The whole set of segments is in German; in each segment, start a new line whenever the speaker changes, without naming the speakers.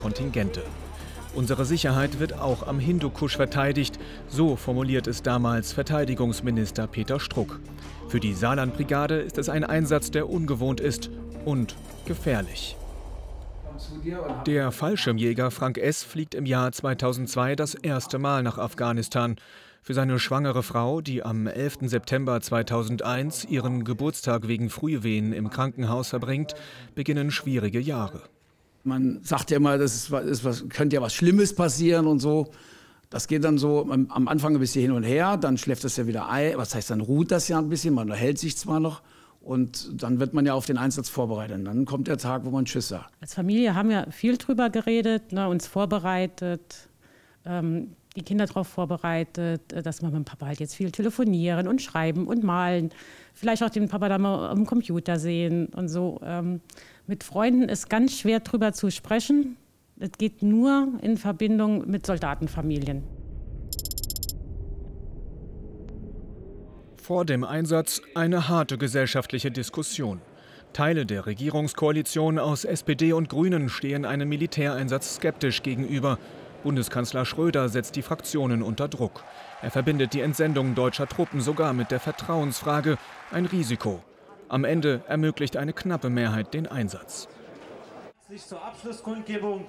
Kontingente. Unsere Sicherheit wird auch am Hindukusch verteidigt, so formuliert es damals Verteidigungsminister Peter Struck. Für die Saarlandbrigade ist es ein Einsatz, der ungewohnt ist und gefährlich. Der Fallschirmjäger Frank S. fliegt im Jahr 2002 das erste Mal nach Afghanistan. Für seine schwangere Frau, die am 11. September 2001 ihren Geburtstag wegen Frühwehen im Krankenhaus verbringt, beginnen schwierige Jahre.
Man sagt ja immer, könnte ja was Schlimmes passieren und so. Das geht dann so am Anfang ein bisschen hin und her, dann schläft es ja wieder ein. Was heißt, dann ruht das ja ein bisschen, man hält sich zwar noch. Und dann wird man ja auf den Einsatz vorbereitet. Und dann kommt der Tag, wo man Tschüss sagt.
Als Familie haben wir viel drüber geredet, uns vorbereitet, die Kinder darauf vorbereitet, dass wir mit dem Papa halt jetzt viel telefonieren und schreiben und malen. Vielleicht auch den Papa dann mal am Computer sehen und so. Mit Freunden ist ganz schwer drüber zu sprechen. Es geht nur in Verbindung mit Soldatenfamilien.
Vor dem Einsatz eine harte gesellschaftliche Diskussion. Teile der Regierungskoalition aus SPD und Grünen stehen einem Militäreinsatz skeptisch gegenüber. Bundeskanzler Schröder setzt die Fraktionen unter Druck. Er verbindet die Entsendung deutscher Truppen sogar mit der Vertrauensfrage, ein Risiko. Am Ende ermöglicht eine knappe Mehrheit den Einsatz.
Zur Abschlusskundgebung.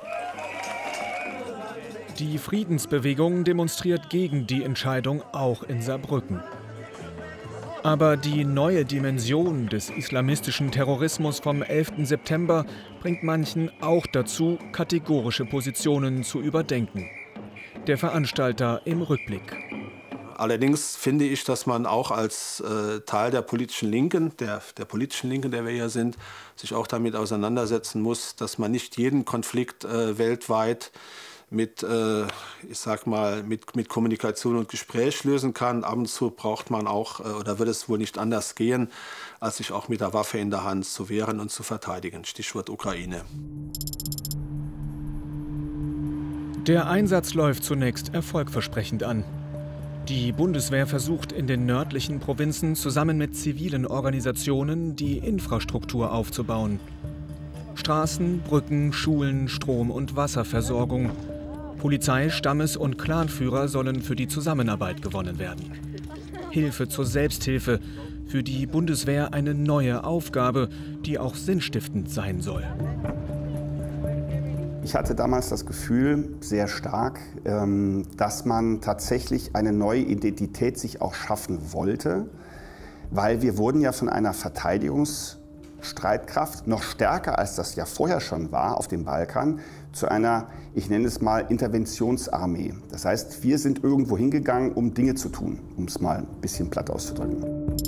Die Friedensbewegung demonstriert gegen die Entscheidung auch in Saarbrücken. Aber die neue Dimension des islamistischen Terrorismus vom 11. September bringt manchen auch dazu, kategorische Positionen zu überdenken. Der Veranstalter im Rückblick.
Allerdings finde ich, dass man auch als Teil der politischen Linken, der politischen Linken, der wir hier sind, sich auch damit auseinandersetzen muss, dass man nicht jeden Konflikt weltweit mit Kommunikation und Gespräch lösen kann. Ab und zu braucht man auch, oder wird es wohl nicht anders gehen, als sich auch mit der Waffe in der Hand zu wehren und zu verteidigen. Stichwort Ukraine.
Der Einsatz läuft zunächst erfolgversprechend an. Die Bundeswehr versucht in den nördlichen Provinzen zusammen mit zivilen Organisationen die Infrastruktur aufzubauen. Straßen, Brücken, Schulen, Strom- und Wasserversorgung. Polizei, Stammes- und Clanführer sollen für die Zusammenarbeit gewonnen werden. Hilfe zur Selbsthilfe, für die Bundeswehr eine neue Aufgabe, die auch sinnstiftend sein soll.
Ich hatte damals das Gefühl, sehr stark, dass man tatsächlich eine neue Identität sich auch schaffen wollte, weil wir wurden ja von einer Verteidigungsstreitkraft noch stärker, als das ja vorher schon war auf dem Balkan, zu einer, ich nenne es mal, Interventionsarmee. Das heißt, wir sind irgendwo hingegangen, um Dinge zu tun, um es mal ein bisschen platt auszudrücken.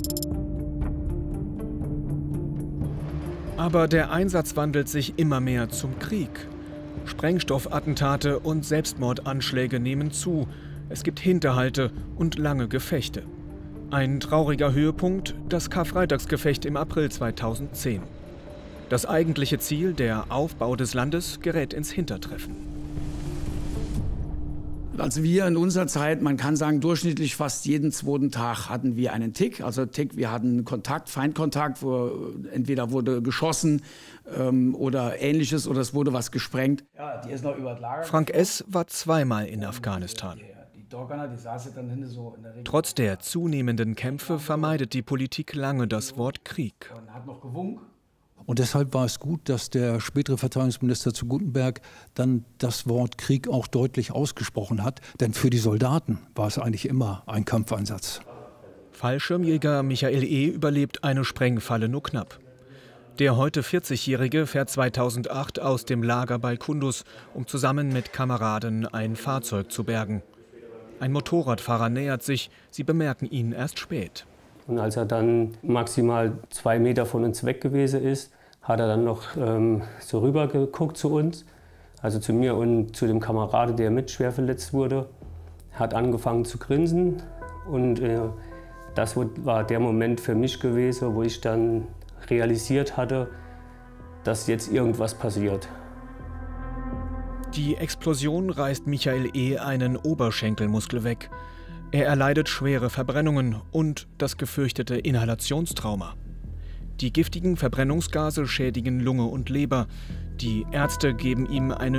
Aber der Einsatz wandelt sich immer mehr zum Krieg. Sprengstoffattentate und Selbstmordanschläge nehmen zu. Es gibt Hinterhalte und lange Gefechte. Ein trauriger Höhepunkt, das Karfreitagsgefecht im April 2010. Das eigentliche Ziel, der Aufbau des Landes, gerät ins Hintertreffen.
Also wir in unserer Zeit, man kann sagen, durchschnittlich fast jeden zweiten Tag hatten wir einen Tick. Also Tick, wir hatten Kontakt, Feindkontakt, wo entweder wurde geschossen oder Ähnliches oder es wurde was gesprengt. Ja, die ist noch über das Lager.
Frank S. war zweimal in Afghanistan. Trotz der zunehmenden Kämpfe vermeidet die Politik lange das Wort Krieg.
Und deshalb war es gut, dass der spätere Verteidigungsminister zu Guttenberg dann das Wort Krieg auch deutlich ausgesprochen hat. Denn für die Soldaten war es eigentlich immer ein Kampfeinsatz.
Fallschirmjäger Michael E. überlebt eine Sprengfalle nur knapp. Der heute 40-Jährige fährt 2008 aus dem Lager bei Kunduz, um zusammen mit Kameraden ein Fahrzeug zu bergen. Ein Motorradfahrer nähert sich, sie bemerken ihn erst spät.
Und als er dann maximal 2 Meter von uns weg gewesen ist, hat er dann noch so rüber geguckt zu uns, also zu mir und zu dem Kameraden, der mit schwer verletzt wurde, hat angefangen zu grinsen. Und das war der Moment für mich gewesen, wo ich dann realisiert hatte, dass jetzt irgendwas passiert.
Die Explosion reißt Michael E. einen Oberschenkelmuskel weg. Er erleidet schwere Verbrennungen und das gefürchtete Inhalationstrauma. Die giftigen Verbrennungsgase schädigen Lunge und Leber. Die Ärzte geben ihm eine